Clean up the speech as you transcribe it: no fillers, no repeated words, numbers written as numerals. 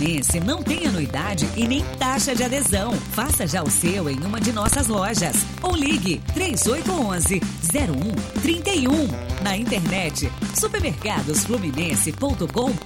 Fluminense não tem anuidade e nem taxa de adesão. Faça já o seu em uma de nossas lojas. Ou ligue 3811-0131. Na internet, supermercadosfluminense.com.br.